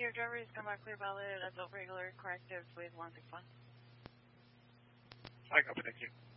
Your driver is come back clear valid, adult regular corrective with 161. I copy, thank you.